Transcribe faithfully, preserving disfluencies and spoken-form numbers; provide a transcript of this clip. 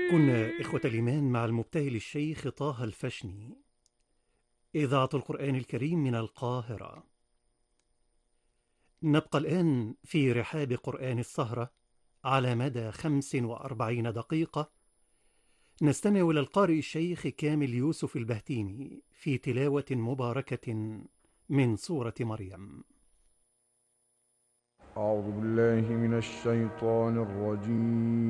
كنا إخوة الإيمان مع المبتهل الشيخ طه الفشني. إذاعة القرآن الكريم من القاهرة. نبقى الآن في رحاب قرآن السهرة على مدى خمس وأربعين دقيقة، نستمع إلى القارئ الشيخ كامل يوسف البهتيمي في تلاوة مباركة من سورة مريم. أعوذ بالله من الشيطان الرجيم.